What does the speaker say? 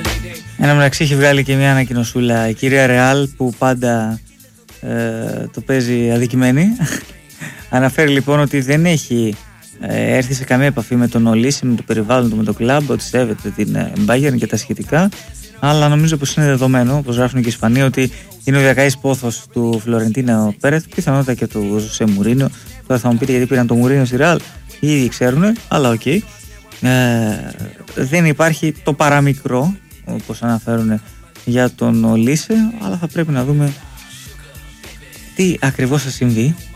Εν τω μεταξύ έχει βγάλει και μια ανακοινωσούλα η κυρία Ρεάλ που πάντα το παίζει αδικημένη. Αναφέρει λοιπόν ότι δεν έχει έρθει σε καμία επαφή με τον Ολύση, με το περιβάλλον του, με το κλαμπ, ότι σέβεται την Bayern και τα σχετικά. Αλλά νομίζω πως είναι δεδομένο, όπως γράφουν και οι Ισπανοί, ότι είναι ο διακαής πόθος του Φλωρεντίνο Πέρεθ, πιθανότατα και του Ζωσέ Μουρίνιο. Τώρα θα μου πείτε γιατί πήραν τον Μουρίνιο στη Ρεάλ, ήδη ξέρουν, αλλά οκ. Δεν υπάρχει το παραμικρό, όπως αναφέρουν, για τον Ολύσε, αλλά θα πρέπει να δούμε τι ακριβώς θα συμβεί.